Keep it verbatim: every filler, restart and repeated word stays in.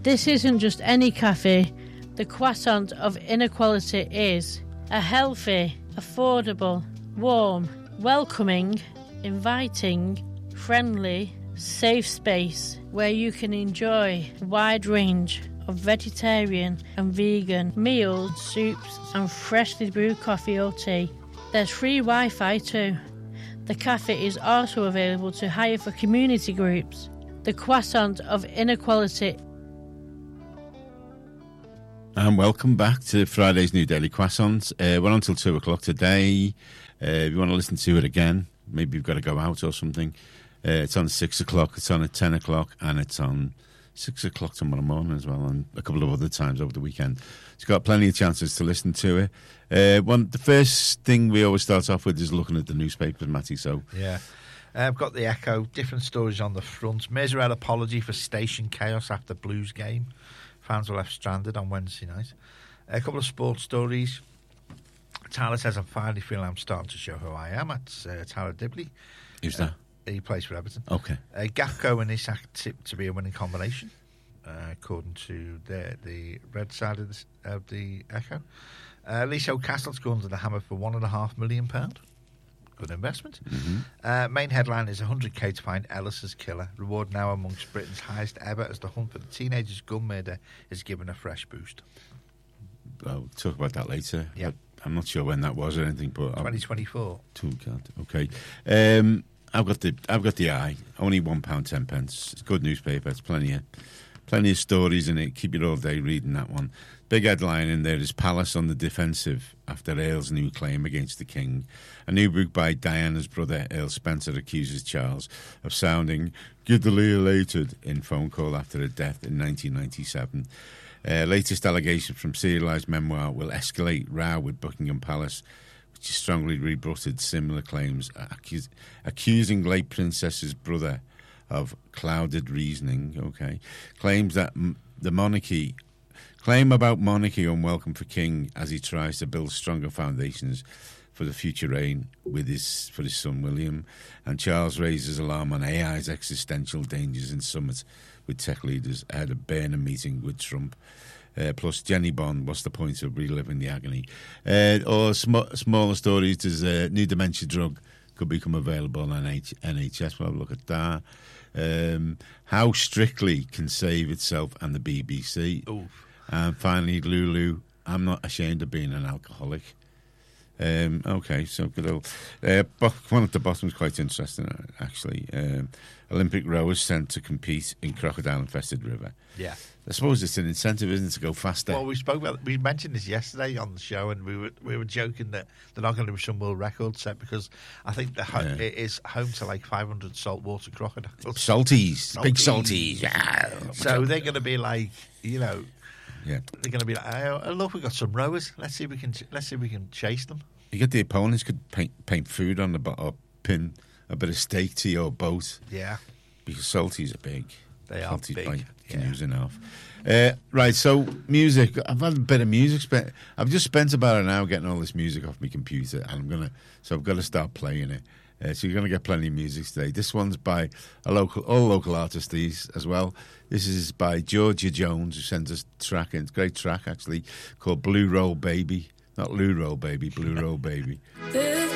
This isn't just any cafe. The Croissant of Inequality is a healthy, affordable, warm, welcoming, inviting, friendly, safe space where you can enjoy a wide range of vegetarian and vegan meals, soups and freshly brewed coffee or tea. There's free Wi-Fi too. The cafe is also available to hire for community groups. The Croissant of Inequality. And welcome back to Friday's New Daily Croissants. Uh, we're on till two o'clock today. Uh, if you want to listen to it again, maybe you've got to go out or something. Uh, it's on six o'clock, it's on at ten o'clock, and it's on six o'clock tomorrow morning as well, and a couple of other times over the weekend. It's got plenty of chances to listen to it. Uh, one, the first thing we always start off with is looking at the newspapers, Matty. So yeah. Uh, I've got the Echo, different stories on the front. Merseyrail apology for station chaos after Blues game. Fans were left stranded on Wednesday night. A couple of sports stories. Tyler says, I'm finally feeling I'm starting to show who I am. That's uh, Tyler Dibley. Who's that? Uh, he plays for Everton. Okay. Uh, Gakpo and Isak tipped to be a winning combination, uh, according to the the red side of the, of the Echo. Uh, Liso Castle's gone to the hammer for one and a half million pound. Good investment. Mm-hmm. Uh, main headline is one hundred k to find Ellis's killer. Reward now amongst Britain's highest ever as the hunt for the teenager's gun murder is given a fresh boost. I'll talk about that later. Yep. I'm not sure when that was or anything, but twenty twenty-four. Two count. Okay. Um, I've got the I've got the eye. Only one pound ten pence. It's a good newspaper. It's plenty of plenty of stories in it. Keep you all day reading that one. Big headline in there is Palace on the defensive after Earl's new claim against the King. A new book by Diana's brother, Earl Spencer, accuses Charles of sounding giddily elated in phone call after her death in nineteen ninety-seven. Uh, latest allegation from serialised memoir will escalate row with Buckingham Palace, which has strongly rebutted similar claims, accus- accusing late Princess's brother of clouded reasoning. Okay, claims that m- the monarchy claim about monarchy unwelcome for King as he tries to build stronger foundations for the future reign with his for his son William, and Charles raises alarm on A I's existential dangers in summit with tech leaders ahead of Burnham meeting with Trump. Uh, plus Jenny Bond, what's the point of reliving the agony? Uh, or sm- smaller stories, there's a new dementia drug could become available on N H S. We'll have a look at that. Um, how Strictly can save itself and the B B C. Oof. And finally, Lulu, I'm not ashamed of being an alcoholic. Um, okay, so good old. Uh, one at the bottom is quite interesting, actually. Um, Olympic rowers sent to compete in crocodile-infested river. Yeah. I suppose it's an incentive, isn't it, to go faster? Well, we spoke about, we mentioned this yesterday on the show, and we were we were joking that they're not going to be some world record set because I think the ho- Yeah. it is home to like five hundred saltwater crocodiles. Salties, big salties. Yeah. So they're going to be like, you know, Yeah. they're going to be like, oh, look, we've got some rowers. Let's see if we can let's see if we can chase them. You get the opponents could paint paint food on the boat or pin a bit of steak to your boat. Yeah. Because salties are big. They are salties big, Bite, can yeah. use enough. Uh, right, so music. I've had a bit of music. Spent. I've just spent about an hour getting all this music off my computer, and I'm gonna. So I've got to start playing it. Uh, so you're gonna get plenty of music today. This one's by a local, all local artists these as well. This is by Georgia Jones, who sends us a track. And it's a great track actually called "Blue Roll Baby." Not Lou Roll Baby, Blue Roll Baby. There's